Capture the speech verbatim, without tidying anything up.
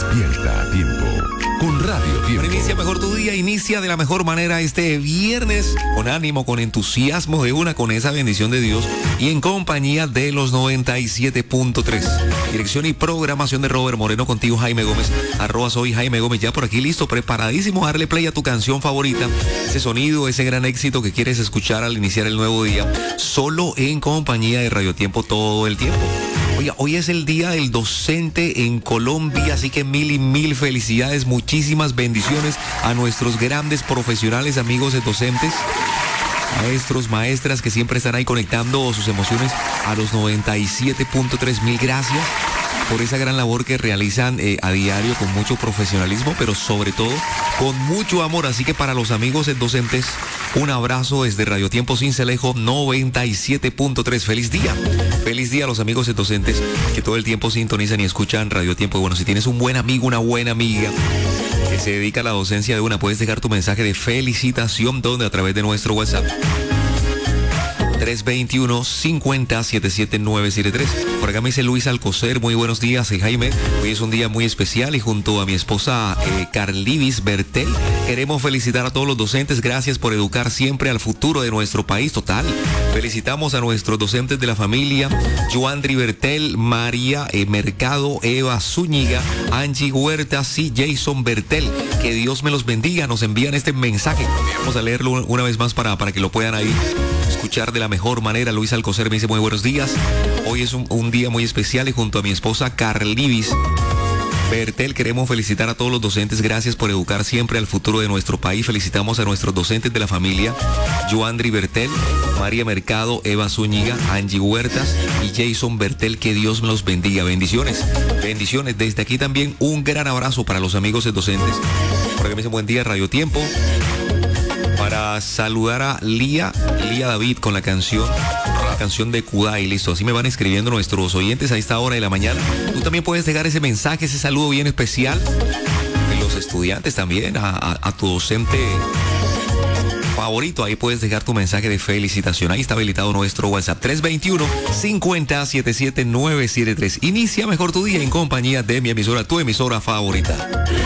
Despierta a tiempo con Radio Tiempo. Inicia mejor tu día, inicia de la mejor manera este viernes, con ánimo, con entusiasmo de una, con esa bendición de Dios y en compañía de los noventa y siete punto tres. Dirección y programación de Robert Moreno, contigo Jaime Gómez, arroba soy Jaime Gómez, ya por aquí listo, preparadísimo a darle play a tu canción favorita, ese sonido, ese gran éxito que quieres escuchar al iniciar el nuevo día, solo en compañía de Radio Tiempo todo el tiempo. Oiga, hoy es el día del docente en Colombia, así que mil y mil felicidades, muchísimas bendiciones a nuestros grandes profesionales, amigos de docentes, maestros, maestras que siempre están ahí conectando sus emociones a los noventa y siete punto tres. Mil gracias por esa gran labor que realizan eh, a diario con mucho profesionalismo, pero sobre todo con mucho amor. Así que para los amigos docentes, un abrazo desde Radio Tiempo Sincelejo noventa y siete punto tres. Feliz día. Feliz día a los amigos docentes que todo el tiempo sintonizan y escuchan Radio Tiempo. Y bueno, si tienes un buen amigo, una buena amiga que se dedica a la docencia de una, puedes dejar tu mensaje de felicitación donde a través de nuestro WhatsApp tres dos uno, cinco cero, siete siete nueve siete tres. Por acá me dice Luis Alcocer, muy buenos días, eh, Jaime. Hoy es un día muy especial y junto a mi esposa eh, Carlivis Bertel queremos felicitar a todos los docentes. Gracias por educar siempre al futuro de nuestro país. Total. Felicitamos a nuestros docentes de la familia, Joandri Bertel, María eh, Mercado, Eva Zúñiga, Angie Huertas y Jason Bertel. Que Dios me los bendiga. Nos envían este mensaje. Vamos a leerlo una vez más para, para que lo puedan ahí escuchar de la mejor manera. Luis Alcocer me dice muy buenos días. Hoy es un, un día muy especial y junto a mi esposa Carlivis Bertel queremos felicitar a todos los docentes. Gracias por educar siempre al futuro de nuestro país. Felicitamos a nuestros docentes de la familia, Joandri Bertel, María Mercado, Eva Zúñiga, Angie Huertas y Jason Bertel. Que Dios me los bendiga. Bendiciones. Bendiciones. Desde aquí también un gran abrazo para los amigos docentes. Por acá me dicen buen día, Radio Tiempo. Para saludar a Lía, Lía David con la canción, la canción de Kudai, listo. Así me van escribiendo nuestros oyentes a esta hora de la mañana. Tú también puedes dejar ese mensaje, ese saludo bien especial de los estudiantes también, a, a, a tu docente favorito. Ahí puedes dejar tu mensaje de felicitación. Ahí está habilitado nuestro WhatsApp tres dos uno, cinco cero, siete siete nueve siete tres. Inicia mejor tu día en compañía de mi emisora, tu emisora favorita.